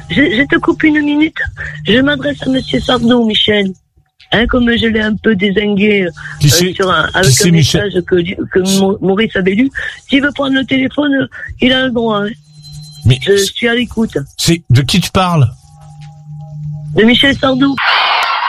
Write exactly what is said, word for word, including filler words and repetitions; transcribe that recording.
je, je te coupe une minute. Je m'adresse à Monsieur Sardou, Michel. Hein, comme je l'ai un peu dézingué Qui euh, c'est, sur un, qui avec c'est un Michel message que, que Maurice avait lu. S'il veut prendre le téléphone, il a le droit. Hein. Mais je suis à l'écoute. C'est de qui tu parles? De Michel Sardou.